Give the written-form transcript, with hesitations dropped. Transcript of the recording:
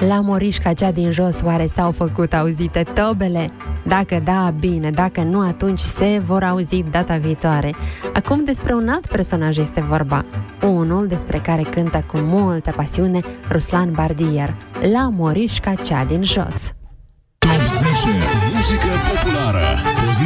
La Morișca cea din jos oare s-au făcut auzite tobele? Dacă da, bine, dacă nu, atunci se vor auzi data viitoare. Acum despre un alt personaj este vorba, unul despre care cântă cu multă pasiune Ruslan Bardier, La Morișca cea din jos. Top 10 muzică populară.